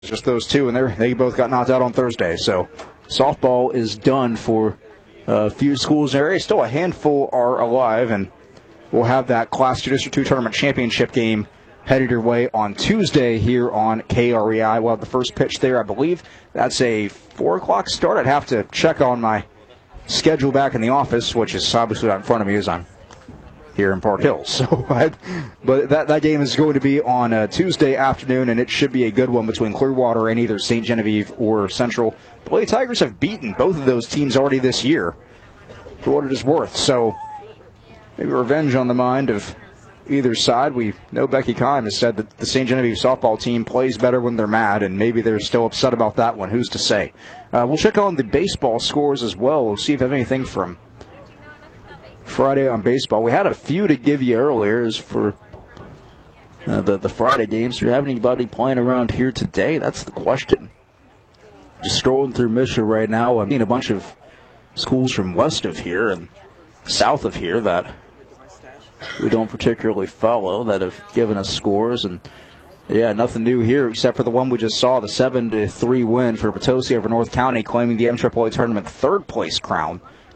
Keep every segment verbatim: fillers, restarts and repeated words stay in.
Just those two, and they they both got knocked out on Thursday. So softball is done for a few schools in the area. Still a handful are alive, and we'll have that Class two District two Tournament Championship game headed your way on Tuesday here on K R E I. We'll have the first pitch there, I believe. That's a four o'clock start. I'd have to check on my schedule back in the office, which is obviously not in front of me as I'm here in Park Hills. So, I, but that, that game is going to be on uh, Tuesday afternoon, and it should be a good one between Clearwater and either Saint Genevieve or Central. The Lady Tigers have beaten both of those teams already this year, for what it is worth. So maybe revenge on the mind of either side. We know Becky Kime has said that the Saint Genevieve softball team plays better when they're mad, and maybe they're still upset about that one. Who's to say? Uh, we'll check on the baseball scores as well. We'll see if we have anything from Friday on baseball. We had a few to give you earlier as for uh, the, the Friday games. Do you have anybody playing around here today? That's the question. Just scrolling through Misha right now. I'm seeing a bunch of schools from west of here and south of here that we don't particularly follow that have given us scores. And, yeah, nothing new here except for the one we just saw, the seven to three win for Potosi over North County, claiming the M triple A tournament third-place crown.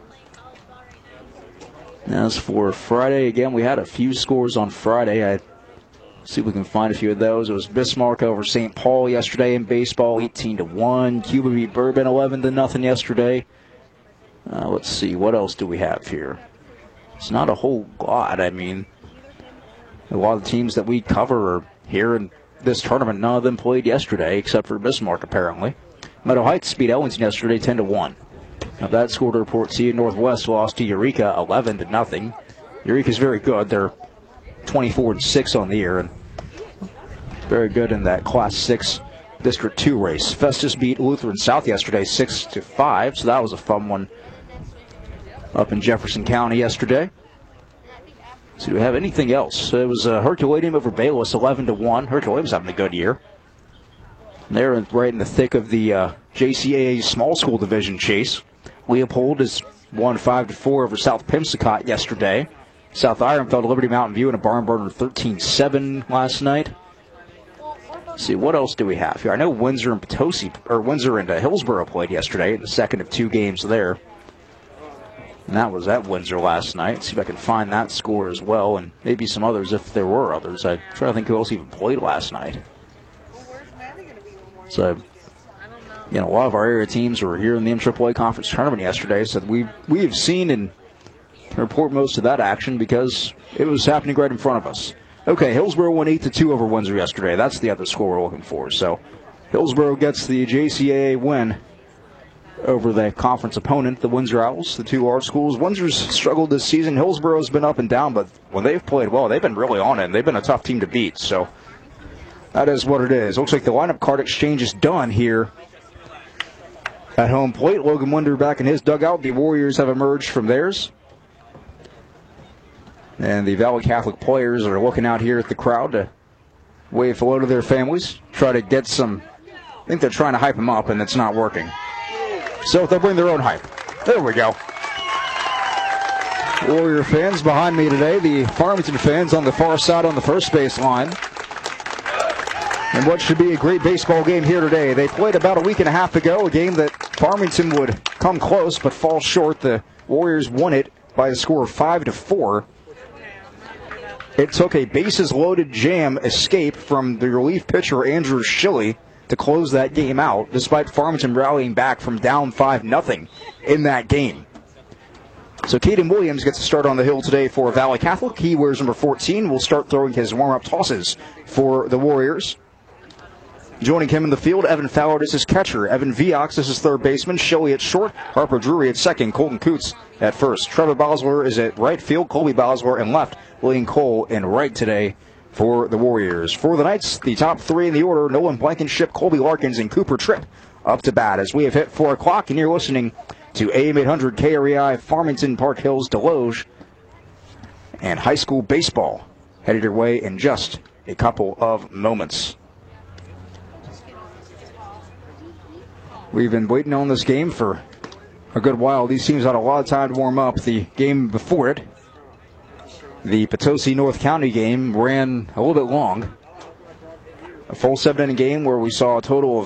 As for Friday, again, we had a few scores on Friday. I see if we can find a few of those. It was Bismarck over Saint Paul yesterday in baseball, eighteen to one. Cuba beat Bourbon eleven to nothing yesterday. Uh, let's see, what else do we have here? It's not a whole lot. I mean, a lot of the teams that we cover are here in this tournament. None of them played yesterday, except for Bismarck, apparently. Meadow Heights beat Ellington yesterday ten to one. Now that score to report to you. Northwest lost to Eureka eleven to nothing. Eureka's very good. They're twenty-four and six on the year, and very good in that Class six District two race. Festus beat Lutheran South yesterday six to five, so that was a fun one up in Jefferson County yesterday. So do we have anything else? It was uh, Herculaneum over Bayless eleven to one. Herculaneum's having a good year. They're right in the thick of the uh, J C A A small school division chase. Leopold has won five to four over South Pimsicott yesterday. South Iron fell to Liberty Mountain View in a barn burner thirteen seven last night. Let's see, what else do we have here? I know Windsor and Potosi, or Windsor and uh, Hillsboro played yesterday in the second of two games there. And that was at Windsor last night. See if I can find that score as well, and maybe some others if there were others. I'm trying to think who else even played last night. So, you know, a lot of our area teams were here in the M triple A Conference Tournament yesterday, so we we have seen and report most of that action because it was happening right in front of us. Okay, Hillsboro won eight to two over Windsor yesterday. That's the other score we're looking for. So, Hillsboro gets the J C A A win over the conference opponent, the Windsor Owls, the two large schools. Windsor's struggled this season. Hillsboro's been up and down, but when they've played well, they've been really on it, and they've been a tough team to beat. So, that is what it is. Looks like the lineup card exchange is done here at home plate. Logan Winder back in his dugout. The Warriors have emerged from theirs. And the Valley Catholic players are looking out here at the crowd to wave hello to their families, try to get some. I think they're trying to hype them up, and it's not working. So they'll bring their own hype. There we go. Warrior fans behind me today. The Farmington fans on the far side on the first base line. And what should be a great baseball game here today. They played about a week and a half ago, a game that Farmington would come close but fall short. The Warriors won it by a score of five to four. It took a bases-loaded jam escape from the relief pitcher Andrew Schilly to close that game out, despite Farmington rallying back from down five nothing in that game. So Caden Williams gets a start on the hill today for Valley Catholic. He wears number fourteen, will start throwing his warm-up tosses for the Warriors. Joining him in the field, Evan Fowler is his catcher. Evan Viox is his third baseman. Shelley at short. Harper Drury at second. Colton Coots at first. Trevor Bosler is at right field. Colby Bosler in left. William Cole in right today for the Warriors. For the Knights, the top three in the order, Nolan Blankenship, Colby Larkins, and Cooper Tripp up to bat as we have hit four o'clock, and you're listening to A M eight hundred K R E I, Farmington, Park Hills, Deloge, and high school baseball headed your way in just a couple of moments. We've been waiting on this game for a good while. These teams had a lot of time to warm up. The game before it, the Potosi North County game, ran a little bit long. A full seven-inning game where we saw a total of